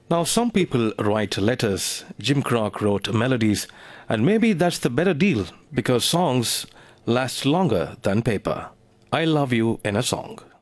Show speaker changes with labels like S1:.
S1: Now, some people write letters, Jim Crock wrote melodies, and maybe that's the better deal because songs last longer than paper. I love you in a song.